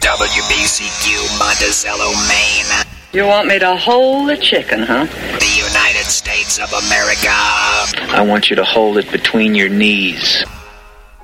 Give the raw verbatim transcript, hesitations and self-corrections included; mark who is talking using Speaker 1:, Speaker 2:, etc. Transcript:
Speaker 1: W B C Q, Monticello, Maine.
Speaker 2: You want me to hold the chicken, huh?
Speaker 1: The United States of America.
Speaker 3: I want you to hold it between your knees.